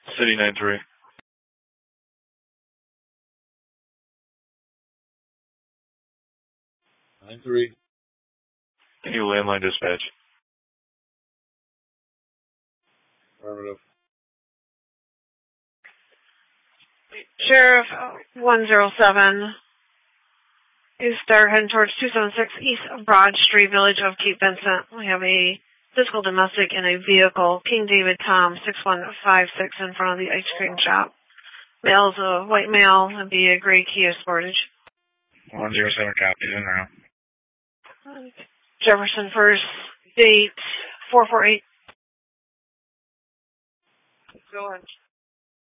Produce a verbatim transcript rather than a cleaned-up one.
City nine three. nine three. Any landline dispatch? Affirmative. Sheriff one oh seven is there heading towards two seventy-six East of Broad Street, Village of Cape Vincent. We have a physical domestic in a vehicle, King David Tom six one five six, in front of the ice cream shop. Male is a white male and be a gray Kia Sportage. one oh seven copies in route. Jefferson First, date four four eight. Go ahead.